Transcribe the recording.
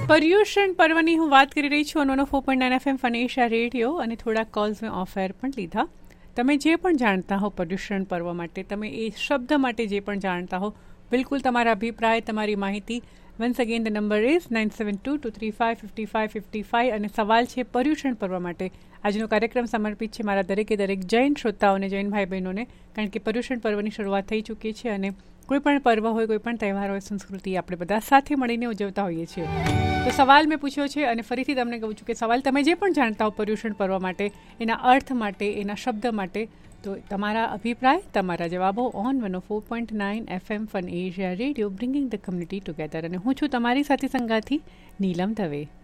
પર્યુષણ પર્વની હું વાત કરી રહી છું. 104.9 FM ફન એશિયા રેડિયો અને થોડા કોલ્સ મેં ઓફ એર પણ લીધા. તમે જે પણ જાણતા હો પર્યુષણ પર્વ માટે, તમે એ શબ્દ માટે જે પણ જાણતા હો, બિલકુલ તમારા અભિપ્રાય, તમારી માહિતી. Once again the number is 9722355555 અને સવાલ છે પર્યુષણ પર્વ માટે. આજનો કાર્યક્રમ સમર્પિત છે મારા દરેકે દરેક જૈન શ્રોતાઓને, જૈન ભાઈ બહેનોને, કારણ કે પર્યુષણ પર્વની શરૂઆત થઈ ચૂકી છે અને કોઈ પણ પર્વ હોય, કોઈ પણ તહેવાર હોય, સંસ્કૃતિ આપણે બધા સાથે મળીને ઉજવતા હોઈએ છીએ. તો સવાલ મેં પૂછ્યો છે અને ફરીથી તમને કહું છું કે સવાલ તમે જે પણ જાણતા હો પર્યુષણ પર્વ માટે, એના અર્થ માટે, એના શબ્દ માટે, તો તમારા અભિપ્રાય, તમારા જવાબો on 104.9 FM fun Asia radio, bringing the community together. અને હું છું તમારી સાથી સંગાથી નીલમ દવે.